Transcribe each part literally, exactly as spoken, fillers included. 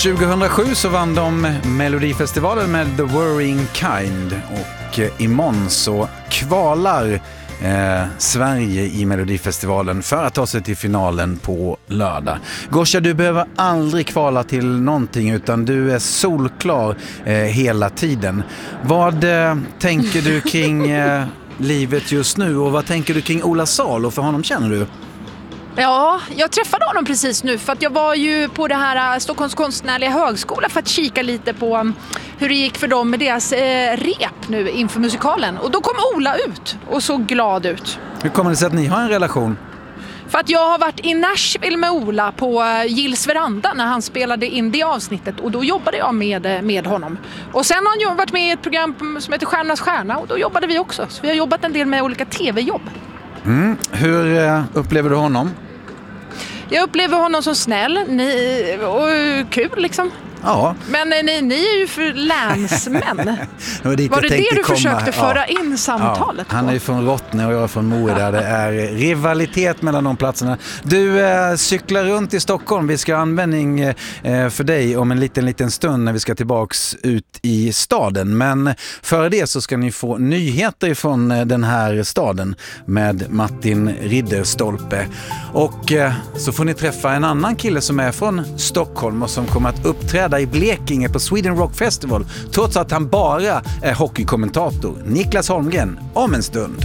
tjugohundrasju så vann de Melodifestivalen med The Worrying Kind och imorgon så kvalar eh, Sverige i Melodifestivalen för att ta sig till finalen på lördag. Gosha, du behöver aldrig kvala till någonting utan du är solklar eh, hela tiden. Vad eh, tänker du kring eh, livet just nu och vad tänker du kring Ola Salo? För honom känner du? Ja, jag träffade honom precis nu för att jag var ju på det här Stockholms konstnärliga högskola för att kika lite på hur det gick för dem med deras eh, rep nu inför musikalen. Och då kom Ola ut och såg glad ut. Hur kommer det sig att ni har en relation? För att jag har varit i Nashville med Ola på Gills veranda när han spelade in det avsnittet och då jobbade jag med, med honom. Och sen har han varit med i ett program som heter Stjärnas stjärna och då jobbade vi också. Så vi har jobbat en del med olika tv-jobb. Mm. Hur eh, upplever du honom? Jag upplever honom som snäll ni, och kul liksom. Ja. Men ni, ni är ju för länsmän. det var, var det det du komma. försökte föra ja. in samtalet ja. Han är ju från Rottne och jag är från Moe där det är rivalitet mellan de platserna. Du eh, cyklar runt i Stockholm. Vi ska ha användning eh, för dig om en liten liten stund när vi ska tillbaks ut i staden. Men före det så ska ni få nyheter från eh, den här staden med Martin Ridderstolpe. Och eh, så får ni träffa en annan kille som är från Stockholm och som kommer att uppträda i Blekinge på Sweden Rock Festival trots att han bara är hockeykommentator. Niklas Holmgren om en stund.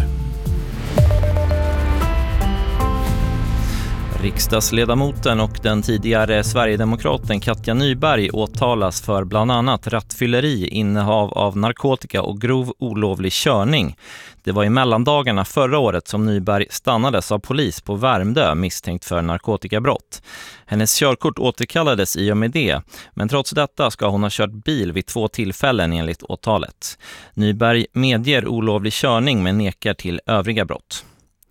Riksdagsledamoten och den tidigare Sverigedemokraten Katja Nyberg åtalas för bland annat rattfylleri, innehav av narkotika och grov olovlig körning. Det var i mellandagarna förra året som Nyberg stannades av polis på Värmdö misstänkt för narkotikabrott. Hennes körkort återkallades i och med det, men trots detta ska hon ha kört bil vid två tillfällen enligt åtalet. Nyberg medger olovlig körning men nekar till övriga brott.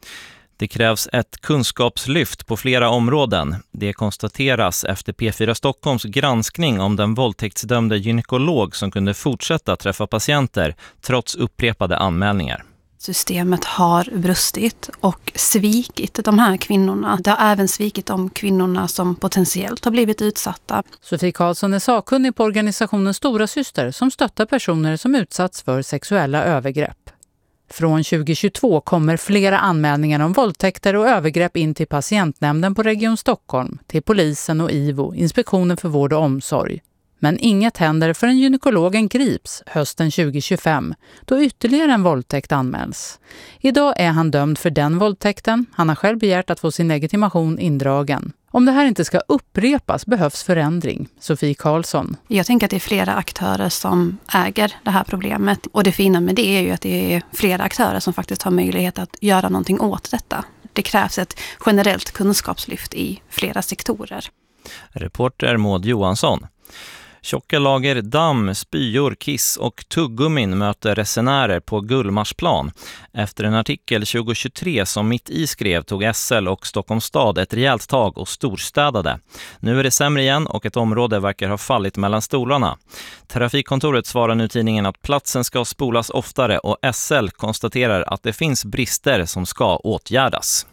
Det krävs ett kunskapslyft på flera områden. Det konstateras efter P fyra Stockholms granskning om den våldtäktsdömde gynekolog som kunde fortsätta träffa patienter trots upprepade anmälningar. Systemet har brustit och svikit de här kvinnorna. Det har även svikit de kvinnorna som potentiellt har blivit utsatta. Sofie Karlsson är sakkunnig på organisationen Stora Syster som stöttar personer som utsatts för sexuella övergrepp. Från tjugohundratjugotvå kommer flera anmälningar om våldtäkter och övergrepp in till patientnämnden på Region Stockholm, till polisen och I V O, Inspektionen för vård och omsorg. Men inget händer förrän gynekologen grips hösten tjugohundratjugofem, då ytterligare en våldtäkt anmäls. Idag är han dömd för den våldtäkten. Han har själv begärt att få sin legitimation indragen. Om det här inte ska upprepas behövs förändring. Sofie Karlsson. Jag tänker att det är flera aktörer som äger det här problemet. Och det fina med det är ju att det är flera aktörer som faktiskt har möjlighet att göra någonting åt detta. Det krävs ett generellt kunskapslyft i flera sektorer. Reporter Maud Johansson. Tjocka lager damm, spyor, kiss och tuggummin möter resenärer på Gullmarsplan. Efter en artikel tjugohundratjugotre som Mitt i skrev tog S L och Stockholms stad ett rejält tag och storstädade. Nu är det sämre igen och ett område verkar ha fallit mellan stolarna. Trafikkontoret svarar nu tidningen att platsen ska spolas oftare och S L konstaterar att det finns brister som ska åtgärdas.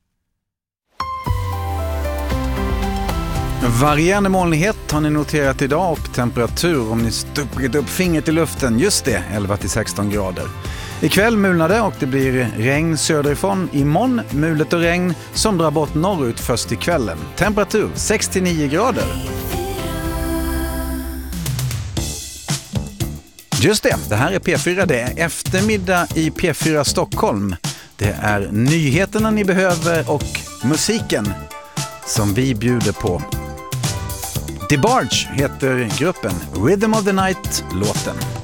Varierande molnighet har ni noterat idag och temperatur om ni stuckit upp fingret i luften, just det, elva till sexton grader. Ikväll mulnade och det blir regn söderifrån. Imorgon mulet och regn som drar bort norrut först i kvällen. Temperatur sex till nio grader. Just det, det här är P fyra. Det är eftermiddag i P fyra Stockholm. Det är nyheterna ni behöver och musiken som vi bjuder på. DeBarge heter gruppen, Rhythm of the Night låten.